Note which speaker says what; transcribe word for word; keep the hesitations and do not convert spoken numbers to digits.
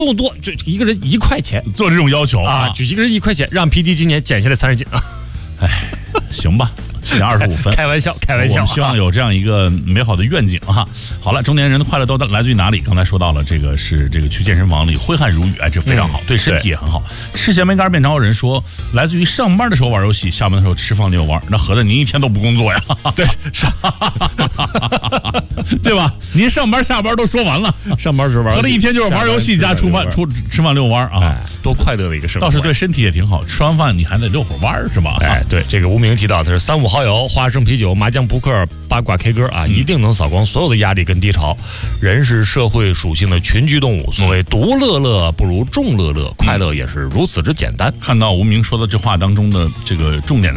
Speaker 1: 不多，就一个人一块钱
Speaker 2: 做这种要求
Speaker 1: 啊，就一个人一块钱，让 P D 今年减下来三十斤啊。
Speaker 2: 哎，行吧。七点二十五分，
Speaker 1: 开玩笑，开玩笑。
Speaker 2: 我们希望有这样一个美好的愿景哈。好了，中年人的快乐都来自于哪里？刚才说到了，这个是这个去健身房里挥汗如雨，哎，这非常好，嗯、对身体也很好。吃咸梅干面条人说，来自于上班的时候玩游戏，下班的时候吃饭遛弯。那合着您一天都不工作呀？
Speaker 1: 对，是，
Speaker 2: 对吧？您上班下班都说完了，
Speaker 1: 上班时候玩，
Speaker 2: 合着一天就是玩游戏加出饭出吃饭遛弯啊、
Speaker 1: 哎，多快乐的一个生活。
Speaker 2: 倒是对身体也挺好，吃完饭你还得遛会儿弯是吧？
Speaker 1: 哎，对，这个无名提到的是三五好友、花生啤酒、麻将扑克、八卦 K 歌啊，一定能扫光所有的压力跟低潮。人是社会属性的群居动物，所谓独乐乐不如众乐乐，快乐也是如此之简单。
Speaker 2: 看到无名说的这话当中的这个重点的